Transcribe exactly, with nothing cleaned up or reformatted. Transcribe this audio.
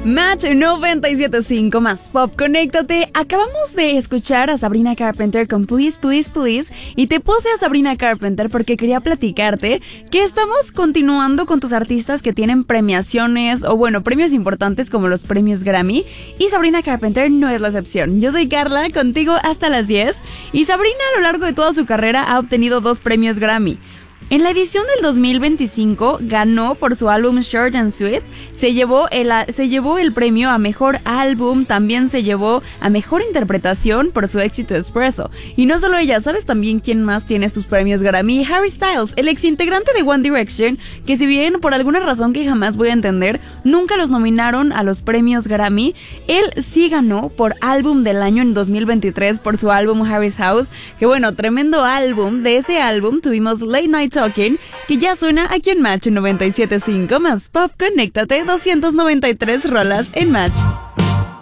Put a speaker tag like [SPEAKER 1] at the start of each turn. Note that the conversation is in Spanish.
[SPEAKER 1] Match noventa y siete punto cinco más Pop, conéctate. Acabamos de escuchar a Sabrina Carpenter con Please, Please, Please. Y te puse a Sabrina Carpenter porque quería platicarte que estamos continuando con tus artistas que tienen premiaciones o bueno, premios importantes como los premios Grammy. Y Sabrina Carpenter no es la excepción. Yo soy Carla, contigo hasta las diez. Y Sabrina a lo largo de toda su carrera ha obtenido dos premios Grammy. En la edición del dos mil veinticinco ganó por su álbum Short and Sweet, se llevó, el, se llevó el premio a Mejor Álbum, también se llevó a Mejor Interpretación por su éxito Espresso. Y no solo ella, ¿sabes también quién más tiene sus premios Grammy? Harry Styles, el ex integrante de One Direction, que si bien por alguna razón que jamás voy a entender, nunca los nominaron a los premios Grammy, él sí ganó por Álbum del Año en dos mil veintitrés por su álbum Harry's House, que bueno, tremendo álbum. De ese álbum tuvimos Late Night Talking, que ya suena aquí en Match noventa y siete punto cinco más Pop, conéctate, doscientas noventa y tres rolas en Match.